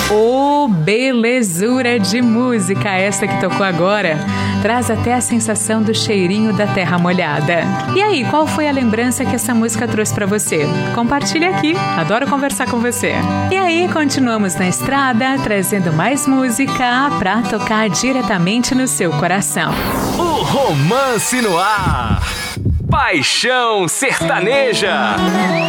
Oh, belezura de música essa que tocou agora. Traz até a sensação do cheirinho da terra molhada. E aí, qual foi a lembrança que essa música trouxe pra você? Compartilhe aqui, adoro conversar com você. E aí, continuamos na estrada, trazendo mais música pra tocar diretamente no seu coração. O Romance no Ar. Paixão Sertaneja.